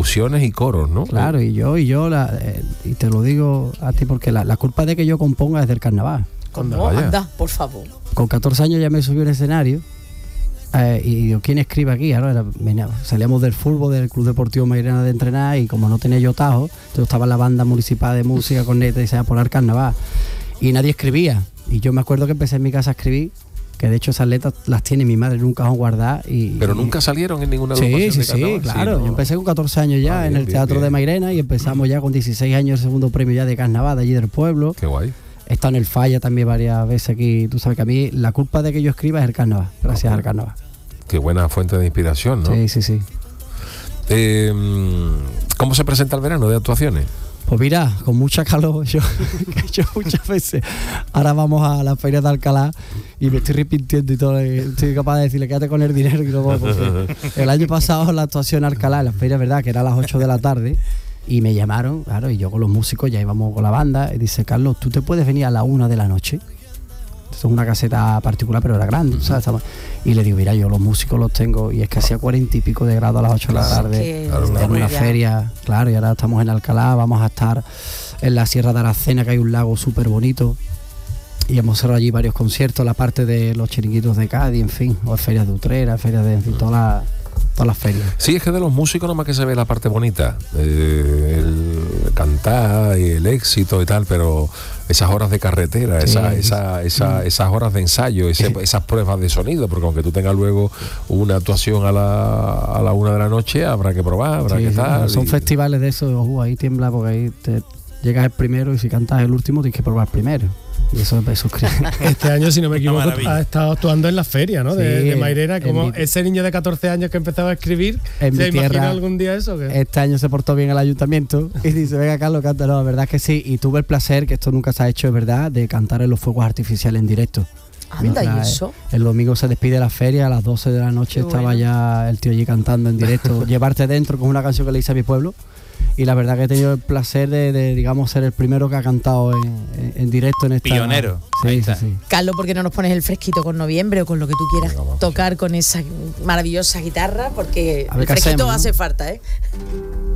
percusiones y coros, ¿no? Claro, y te lo digo a ti porque la culpa de que yo componga es del carnaval. ¿Cómo? Anda, por favor. Con 14 años ya me subí al escenario y digo, ¿quién escribe aquí? Ahora salíamos del fútbol, del Club Deportivo Mairena de entrenar, y como no tenía yo tajo, entonces estaba en la banda municipal de música, corneta, y se iba a poner carnaval. Y nadie escribía. Y yo me acuerdo que empecé en mi casa a escribir, que de hecho esas letras las tiene mi madre en un cajón guardadas. Pero nunca salieron en ninguna agrupación de carnaval. Sí, claro. Sí, ¿no? Yo empecé con 14 años ya en el Teatro de Mairena, y empezamos ya con 16 años el segundo premio ya de carnaval de allí del pueblo. Qué guay. He estado en el Falla también varias veces aquí. Tú sabes que a mí la culpa de que yo escriba es el carnaval, gracias al carnaval. Qué buena fuente de inspiración, ¿no? Sí. ¿Cómo se presenta el verano de actuaciones? Pues mira, con mucha calor, yo muchas veces, ahora vamos a la feria de Alcalá y me estoy arrepintiendo y todo, estoy capaz de decirle quédate con el dinero y no voy, porque el año pasado la actuación en Alcalá, en la feria, verdad, que era a las 8 de la tarde, y me llamaron, claro, y yo con los músicos ya íbamos con la banda, y dice, Carlos, ¿tú te puedes venir a la 1 de la noche? Esto es una caseta particular, pero era grande, ¿sabes? Y le digo, mira, yo los músicos los tengo, y es que hacía 40 y pico de grados a las 8 de la tarde, en una feria, claro, y ahora estamos en Alcalá, vamos a estar en la Sierra de Aracena, que hay un lago súper bonito, y hemos cerrado allí varios conciertos, la parte de los chiringuitos de Cádiz, en fin, o ferias de Utrera, ferias de, en fin, todas las ferias. Sí, es que de los músicos nomás que se ve la parte bonita, el cantar y el éxito y tal, pero esas horas de carretera, esas horas de ensayo, esas pruebas de sonido, porque aunque tú tengas luego una actuación a la 1 de la noche, habrá que probar, habrá que estar. Son festivales de eso, ahí tiembla, porque ahí llegas el primero y si cantas el último tienes que probar primero. Y eso Este año, si no me equivoco, has estado actuando en la feria, ¿no? De Mairena, como ese niño de 14 años que empezaba a escribir. ¿Se imagina algún día eso? ¿Qué? Este año se portó bien el ayuntamiento y dice, venga Carlos, canta. No, la verdad es que sí, y tuve el placer, que esto nunca se ha hecho, es verdad, de cantar en los fuegos artificiales en directo. Anda, ¿y eso? El domingo se despide la feria, a las 12 de la noche estaba ya el tío allí cantando en directo, Llevarte Dentro, con una canción que le hice a mi pueblo. Y la verdad que he tenido el placer de digamos, ser el primero que ha cantado en directo en esta... Pionero. Sí. Carlos, ¿por qué no nos pones el fresquito con Noviembre o con lo que tú quieras tocar con esa maravillosa guitarra? Porque el fresquito hace falta, ¿eh?